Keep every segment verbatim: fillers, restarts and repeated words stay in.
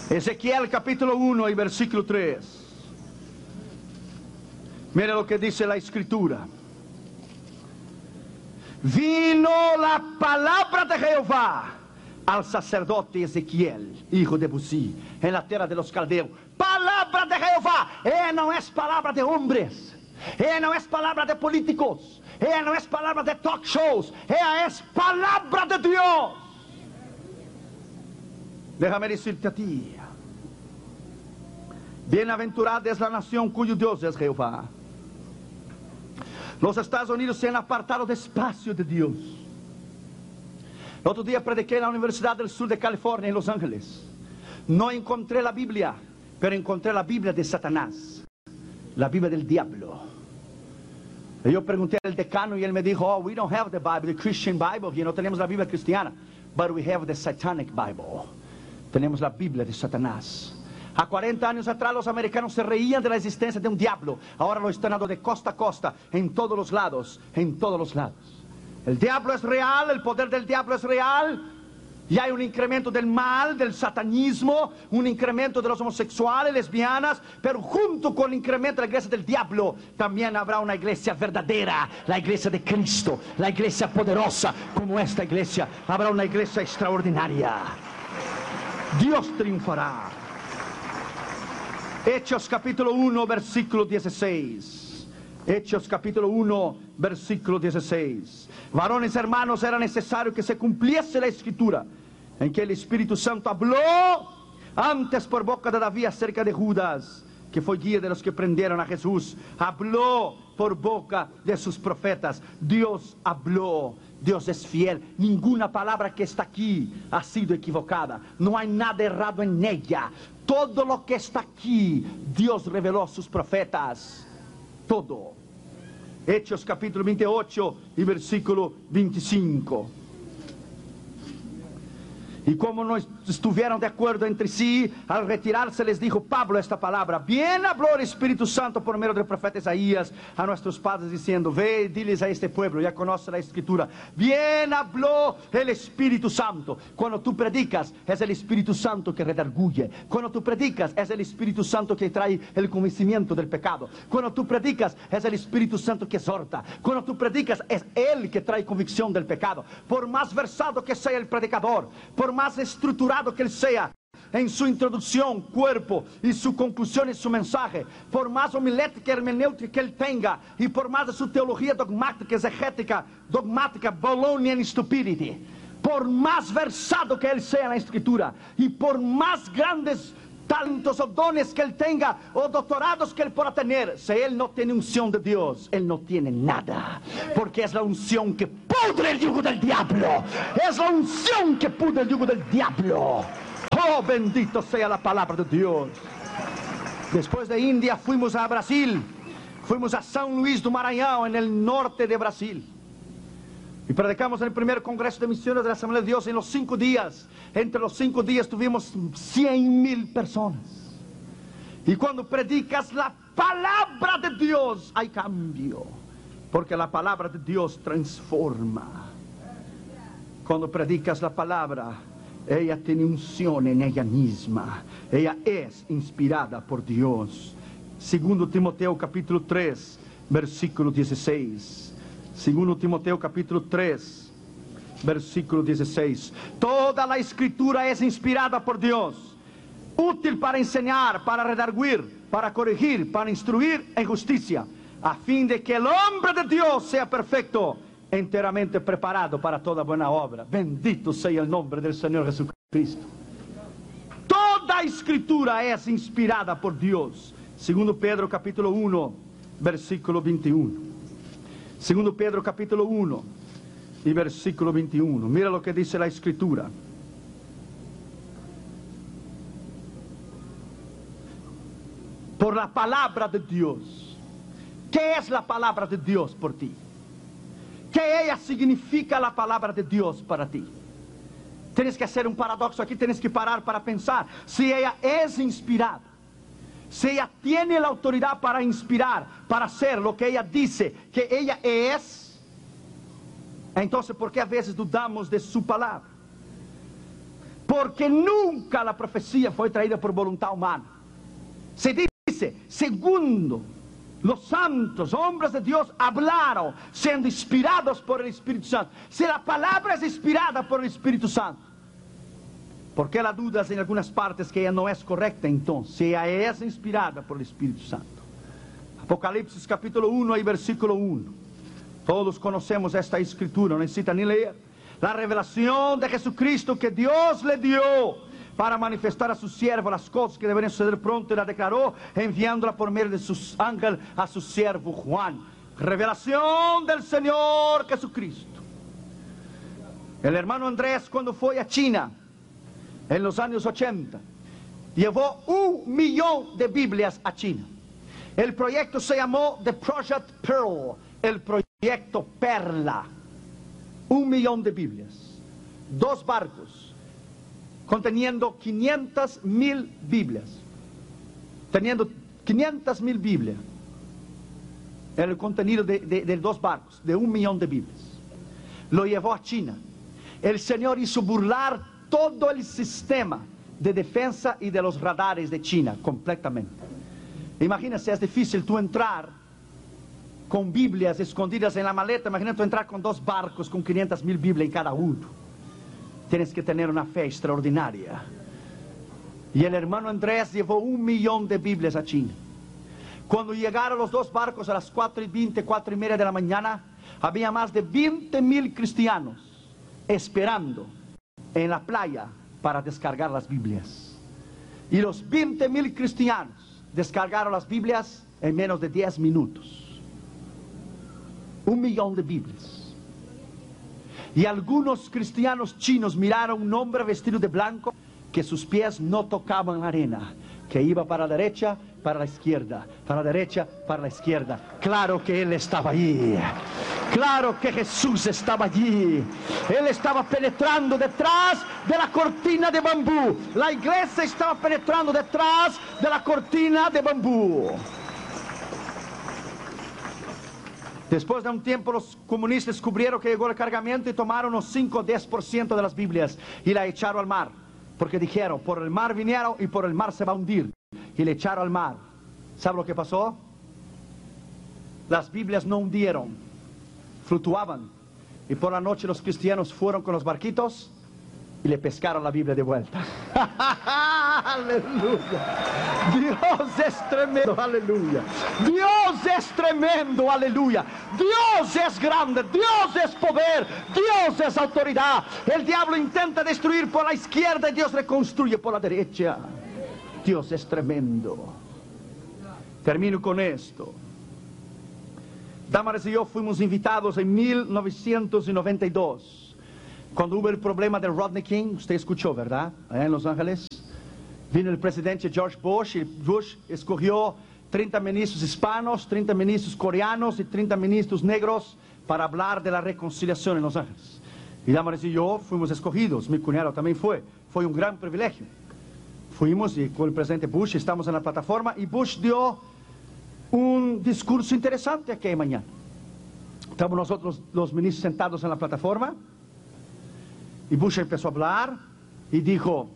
Ezequiel capítulo uno y versículo tres. Mira lo que dice la escritura. Vino la palabra de Jehová al sacerdote Ezequiel, hijo de Buzi, en la tierra de los caldeos. Palabra de Jehová. Eh, no es palabra de hombres. Eh, no es palabra de políticos. Eh, no es palabra de talk shows. Eh, es palabra de Dios. Déjame decirte a ti. Bienaventurada es la nación cuyo Dios es Jehová. Los Estados Unidos se han apartado despacio de Dios. El otro día prediqué en la Universidad del Sur de California, en Los Ángeles. No encontré la Biblia, pero encontré la Biblia de Satanás, la Biblia del diablo. Y yo pregunté al decano y él me dijo, oh, we don't have the Bible, the Christian Bible, y no tenemos la Biblia cristiana, but we have the Satanic Bible. Tenemos la Biblia de Satanás. A cuarenta años atrás los americanos se reían de la existencia de un diablo. Ahora lo están dando de costa a costa, en todos los lados, en todos los lados. El diablo es real, el poder del diablo es real. Y hay un incremento del mal, del satanismo, un incremento de los homosexuales, lesbianas. Pero junto con el incremento de la iglesia del diablo, también habrá una iglesia verdadera, la iglesia de Cristo, la iglesia poderosa como esta iglesia. Habrá una iglesia extraordinaria. Dios triunfará. Hechos capítulo uno, versículo dieciséis. Hechos capítulo uno, versículo dieciséis. Varones hermanos, era necesario que se cumpliese la escritura en que el Espíritu Santo habló antes por boca de David acerca de Judas, que fue guía de los que prendieron a Jesús. Habló por boca de sus profetas. Dios habló. Dios es fiel. Ninguna palabra que está aquí ha sido equivocada. No hay nada errado en ella. Todo lo que está aquí, Dios reveló a sus profetas. Todo. Hechos capítulo veintiocho y versículo veinticinco. Y como no estuvieron de acuerdo entre sí, al retirarse les dijo Pablo esta palabra: bien habló el Espíritu Santo por medio del profeta Isaías a nuestros padres diciendo, ve y diles a este pueblo, ya conoce la escritura, bien habló el Espíritu Santo. Cuando tú predicas, es el Espíritu Santo que redarguye. Cuando tú predicas, es el Espíritu Santo que trae el convencimiento del pecado. Cuando tú predicas, es el Espíritu Santo que exhorta. Cuando tú predicas, es Él que trae convicción del pecado. Por más versado que sea el predicador, por más estructurado que él sea en su introducción, cuerpo y su conclusión y su mensaje, por más homilética y hermenéutica que él tenga, y por más de su teología dogmática, exegética, dogmática, Babylonian stupidity, por más versado que él sea en la escritura, y por más grandes talentos o dones que él tenga, o doctorados que él pueda tener, si él no tiene unción de Dios, él no tiene nada, porque es la unción que pudre el yugo del diablo. Es la unción que pudre el yugo del diablo. Oh, bendito sea la palabra de Dios. Después de India fuimos a Brasil, fuimos a São Luís do Maranhão, en el norte de Brasil, y predicamos en el primer congreso de misiones de la Asamblea de Dios. En los cinco días, entre los cinco días tuvimos cien mil personas. Y cuando predicas la palabra de Dios, hay cambio, porque la palabra de Dios transforma. Cuando predicas la palabra, ella tiene unción en ella misma. Ella es inspirada por Dios. Segundo Timoteo capítulo tres, versículo dieciséis. Segundo Timoteo capítulo tres, versículo dieciséis. Toda la escritura es inspirada por Dios, útil para enseñar, para redarguir, para corregir, para instruir en justicia, a fin de que el hombre de Dios sea perfecto, enteramente preparado para toda buena obra. Bendito sea el nombre del Señor Jesucristo. Toda escritura es inspirada por Dios. Segundo Pedro capítulo uno, versículo veintiuno. Segundo Pedro capítulo uno y versículo veintiuno. Mira lo que dice la escritura. Por la palabra de Dios. ¿Qué es la palabra de Dios por ti? ¿Qué ella significa la palabra de Dios para ti? Tienes que hacer un paradoxo aquí, tienes que parar para pensar. Si ella es inspirada, si ella tiene la autoridad para inspirar, para hacer lo que ella dice que ella es, entonces ¿por qué a veces dudamos de su palabra? porque nunca la profecía fue traída por voluntad humana. Se dice, segundo los santos, hombres de Dios, hablaron siendo inspirados por el Espíritu Santo. Si la palabra es inspirada por el Espíritu Santo, ¿por qué la dudas en algunas partes que ella no es correcta entonces? Si ella es inspirada por el Espíritu Santo. Apocalipsis capítulo uno y versículo uno. Todos conocemos esta escritura, no necesita ni leer. La revelación de Jesucristo que Dios le dio para manifestar a su siervo las cosas que deben suceder pronto, y la declaró enviándola por medio de sus ángeles a su siervo Juan. Revelación del Señor Jesucristo. El hermano Andrés, cuando fue a China en los años ochenta, llevó un millón de Biblias a China. El proyecto se llamó The Project Pearl, el proyecto Perla. Un millón de Biblias, dos barcos conteniendo quinientas mil Biblias, teniendo quinientas mil Biblias, el contenido de, de, de dos barcos, de un millón de Biblias. Lo llevó a China. El Señor hizo burlar todo el sistema de defensa y de los radares de China, completamente. Imagínate, es difícil tú entrar con Biblias escondidas en la maleta. Imagina tú entrar con dos barcos con quinientas mil Biblias en cada uno. Tienes que tener una fe extraordinaria. Y el hermano Andrés llevó un millón de Biblias a China. Cuando llegaron los dos barcos a las cuatro y veinte, cuatro y media de la mañana, había más de veinte mil cristianos esperando en la playa para descargar las Biblias. Y los veinte mil cristianos descargaron las Biblias en menos de diez minutos. Un millón de Biblias. Y algunos cristianos chinos miraron a un hombre vestido de blanco, que sus pies no tocaban la arena, que iba para la derecha, para la izquierda, para la derecha, para la izquierda. Claro que Él estaba allí. Claro que Jesús estaba allí. Él estaba penetrando detrás de la cortina de bambú. La iglesia estaba penetrando detrás de la cortina de bambú. Después de un tiempo, los comunistas descubrieron que llegó el cargamento y tomaron unos cinco o diez por ciento de las Biblias y la echaron al mar. Porque dijeron, por el mar vinieron y por el mar se va a hundir. Y le echaron al mar. ¿Sabe lo que pasó? Las Biblias no hundieron, fluctuaban. Y por la noche los cristianos fueron con los barquitos y le pescaron la Biblia de vuelta. Aleluya. Dios es tremendo, aleluya. Dios es tremendo, aleluya. Dios es grande, Dios es poder, Dios es autoridad. El diablo intenta destruir por la izquierda y Dios reconstruye por la derecha. Dios es tremendo. Termino con esto. Damaris y yo fuimos invitados en mil novecientos noventa y dos. Cuando hubo el problema de Rodney King, usted escuchó, ¿verdad? Allá en Los Ángeles. Vino el presidente George Bush y Bush escogió treinta ministros hispanos, treinta ministros coreanos y treinta ministros negros para hablar de la reconciliación en Los Ángeles. Y Damaris y yo fuimos escogidos, mi cuñado también fue. Fue un gran privilegio. Fuimos y con el presidente Bush estamos en la plataforma y Bush dio un discurso interesante aquella mañana. Estamos nosotros los ministros sentados en la plataforma. Y Bush empezó a hablar y dijo,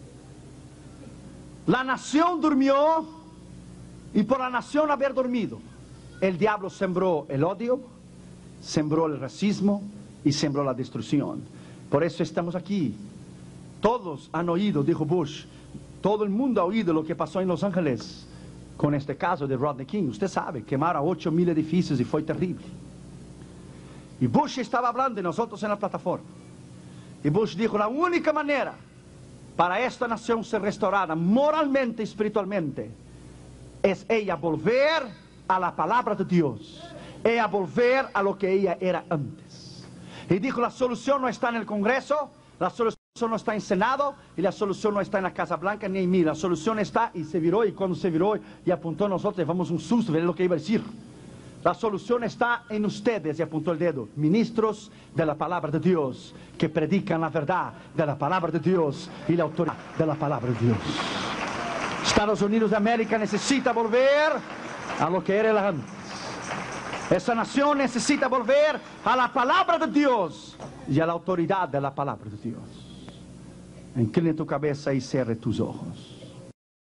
la nación durmió y por la nación haber dormido, el diablo sembró el odio, sembró el racismo y sembró la destrucción. Por eso estamos aquí. Todos han oído, dijo Bush, todo el mundo ha oído lo que pasó en Los Ángeles con este caso de Rodney King. Usted sabe, quemaron ocho mil edificios y fue terrible. Y Bush estaba hablando y nosotros en la plataforma. Y Bush dijo, la única manera para esta nación ser restaurada moralmente y espiritualmente es ella volver a la palabra de Dios, ella volver a lo que ella era antes. Y dijo, la solución no está en el Congreso, la solución no está en el Senado y la solución no está en la Casa Blanca ni en mí, la solución está, y se viró, y cuando se viró y apuntó a nosotros, llevamos un susto, ver lo que iba a decir. La solución está en ustedes, y apuntó el dedo, ministros de la palabra de Dios, que predican la verdad de la palabra de Dios y la autoridad de la palabra de Dios. Estados Unidos de América necesita volver a lo que era antes. Esa nación necesita volver a la palabra de Dios y a la autoridad de la palabra de Dios. Incline tu cabeza y cierre tus ojos.